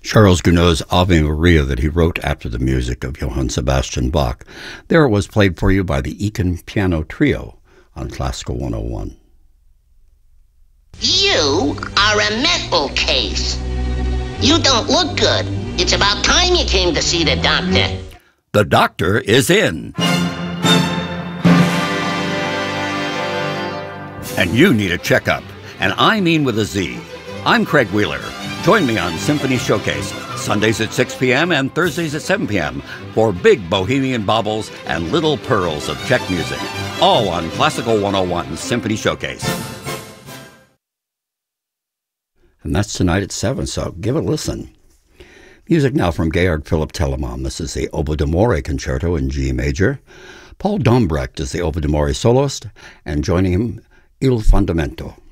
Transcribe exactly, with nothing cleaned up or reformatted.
Charles Gounod's Ave Maria that he wrote after the music of Johann Sebastian Bach. There it was played for you by the Eakin Piano Trio on Classical one oh one. You are a mental case. You don't look good. It's about time you came to see the doctor. The doctor is in. And you need a checkup, and I mean with a Z. I'm Craig Wheeler. Join me on Symphony Showcase, Sundays at six p.m. and Thursdays at seven p.m. for big bohemian baubles and little pearls of Czech music. All on Classical one oh one Symphony Showcase. And that's tonight at seven, so give it a listen. Music now from Georg Philipp Telemann. This is the Oboe d'Amore Concerto in G major. Paul Dombrecht is the Oboe d'Amore soloist, and joining him, Il Fondamento.